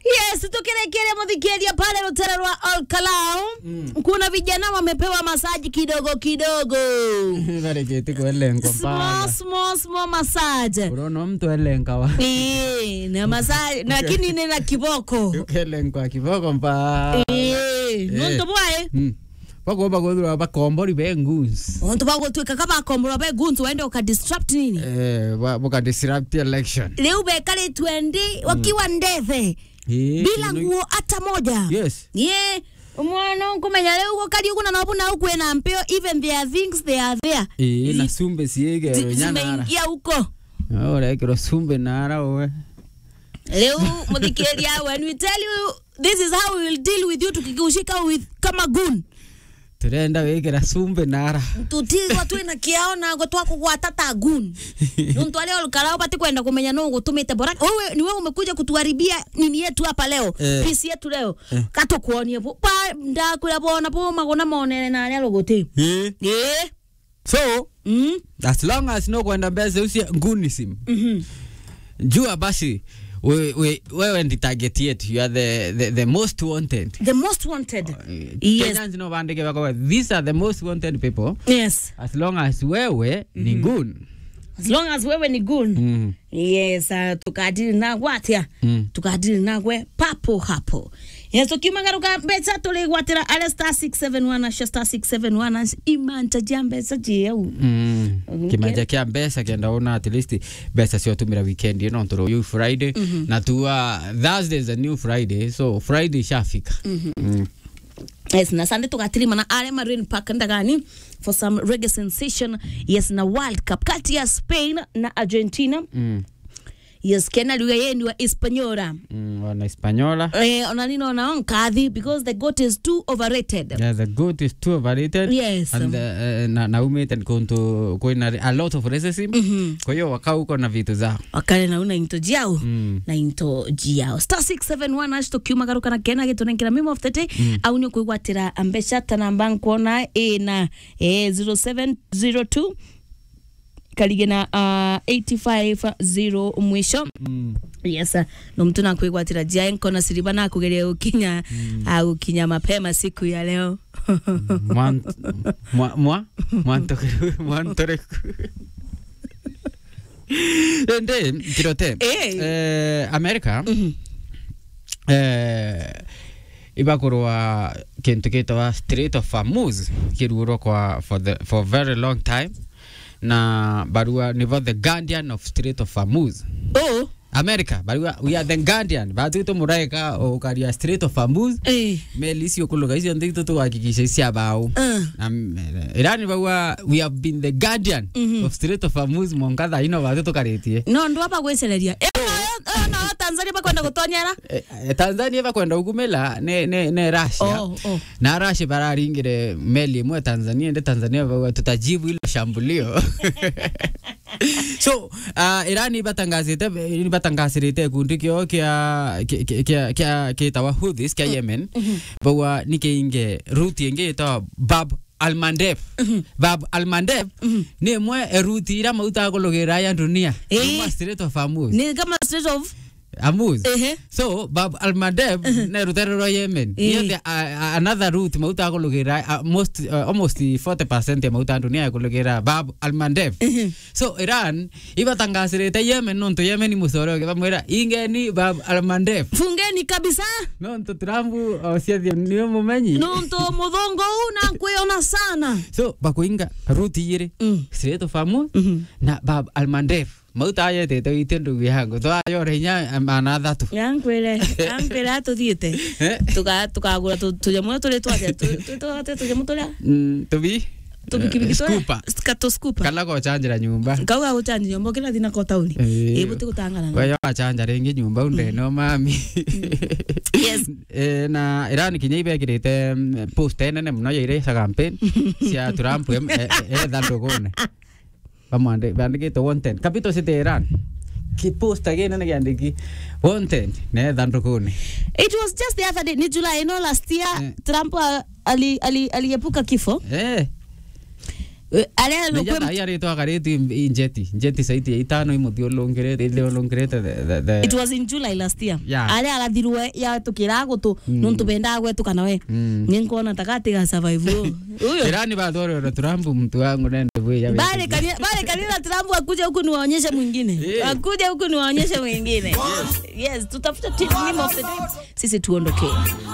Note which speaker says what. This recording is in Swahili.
Speaker 1: Yes, tukirejelea mudhikiria pale Rotera wa Alcalao. Kuna vijana wamepewa masaji kidogo kidogo.
Speaker 2: Bareketi kwa lengo
Speaker 1: pala. Small massage.
Speaker 2: Unaona mtu elenga wa.
Speaker 1: Na massage lakini ni na kiboko.
Speaker 2: Ukelenga kiboko mpa.
Speaker 1: Nonto bwae.
Speaker 2: Bago bakombori bengus.
Speaker 1: Onto bago tuweka kama kombora bengus waende ukadisrupt nini?
Speaker 2: Waka disrupt election.
Speaker 1: Leo bekale 20 wakiwa ndeve. Bila nguo hata moja.
Speaker 2: Yes.
Speaker 1: Mwana kumenya leo uko kali kuna napo na uko na mpeo even their things they are there.
Speaker 2: Na sumbe siege nyana.
Speaker 1: Ya huko.
Speaker 2: Ora kero sumbe nara wewe.
Speaker 1: Leo mudhikiria when we tell you this is how we will deal with you tukikushika with kama gun.
Speaker 2: Turenda wekera sumbe nara.
Speaker 1: Tutigwa tu na kiaona ngo twako kwa tata gun. Nuntu leo Alcalao pati kwenda kumenya no gutumite boraka. Wewe ni wewe umekuja kutuharibia nini yetu hapa leo. Peace yetu leo. Kato kuonie pa ndakula bona po magona monene na leo gote.
Speaker 2: So, as long as no kwenda mbele usi ngunism. Jua basi wewe ndi target yetu. You are the most wanted.
Speaker 1: The most wanted. Yes.
Speaker 2: Kenyans no bandike wako. These are the most wanted people.
Speaker 1: Yes.
Speaker 2: As long as wewe ni gun.
Speaker 1: As long as wewe ni gun. Yes, tukadili na watia. Tukadili na we papo hapo. Yes, tukimagaruka betsa tole gwatira ale star 671 na star 671 imanta jambe sajeu.
Speaker 2: Kimaja kia mbesa kenda ona at least besa sio tumira weekend you know toro you Friday na tuwa Thursday is a new Friday so Friday shafika.
Speaker 1: Yes, na Sunday tukatirima na ale Marine Park ndagani for some reggae sensation. Yes, na World Cup kati ya Spain na Argentina. Yes, kena lugha yenu wa Hispaniola.
Speaker 2: Wana Hispaniola.
Speaker 1: Ona nino na onkadhi because the goat is too overrated.
Speaker 2: Yeah, the goat is too overrated.
Speaker 1: Yes.
Speaker 2: And na umete nkonto kuna a lot of racism. Kwa hiyo wakao uko na vitu zao.
Speaker 1: Wakale na una into jiao. Na into jiao. Star 671 ashto kiuma garuka na kena geto nenkira meme of the day. Au nyo kuigwatira ambesha tanamba kuona na 0702 kaligena 850 mwisho. Yes, no mtu na kuigwatira jia nkona siriba na kugerea ukinya au kinya mapema siku ya leo.
Speaker 2: Mwantore. Ende kirote. America. Ibakurwa kintu kitwa Strait of Hormuz kiruro kwa for very long time. Na barua nivo the guardian of Strait of Hormuz. America barua we are the guardian batu to muraika o karia Strait of Hormuz. Melisi okuluga hizo ndito to hakikisha isi abao. Irani barua we have been the guardian of Strait of Hormuz mongada ino batu to karetie.
Speaker 1: No ndo hapa kweseleria. No Tanzania bakwenda gutonyera.
Speaker 2: Tanzania bakwenda ugumela ne Russia. Na Russia bararingire meli mwe Tanzania nde Tanzania bawa tutajibu ile shambulio. So Irani batangazirite kundi kyo kya tawa Houthis kya Yemen bawa nikeinge route inge ta Bab al-Mandeb. Bab al-Mandeb ni mwe route ira mauta kologera ya dunia. Ni Strait of Hormuz.
Speaker 1: Ni kama Strait of
Speaker 2: Hormuz. So Bab al-Mandeb ne rutero Yemen. Hiyo another route mauta kologera almost 40% ya mauta dunia kologera Bab al-Mandeb. So Iran ibatangazirite Yemen nonto Yemen ni musoro ke bamwera ingeni Bab al-Mandeb.
Speaker 1: Fungeni kabisa.
Speaker 2: Nonto Trambu osiadio ni mumenyi.
Speaker 1: Nonto modongo una kuiona sana.
Speaker 2: So bakuinga route yire Strait of Hormuz na Bab al-Mandeb. Mauta yete to itendu bihango to ayorenya another tu.
Speaker 1: Yankwele ato diete. Tukagura tujamu tole twate tujamu tole.
Speaker 2: Tobi
Speaker 1: Skupa. Skato skupa.
Speaker 2: Kala ko chanjira nyumba.
Speaker 1: Kauga uchanjira nyumba kila dina ko tauni. Ebuti kutangana.
Speaker 2: Kwa hiyo chanjira ingi nyumba unde no mami.
Speaker 1: Yes.
Speaker 2: Na Iran kinyaibe kirete post ene mno yire sa campaign. Sia Trump dando gone. Pamande bandike to 110. Kapito si Iran. Ki post again and again diki 110 ne dando gone.
Speaker 1: It was just the other day ni July no last year Trump aliepuka kifo. Ale lo
Speaker 2: kwema ya reto akareti injeti saiti ya 5 imuthio longerete the
Speaker 1: it was in July last year. Ale alathirwe ya tukira gutu nuntu benda gwetu kana we ninkona takati ga survive huyo
Speaker 2: irani badoro Trump mtu wangu nende wewe ya
Speaker 1: bale kanila Trump akuje huku niwaonyeshe mwingine akuje huku niwaonyeshe mwingine yes tutafuta team of the day sisi tuondokee.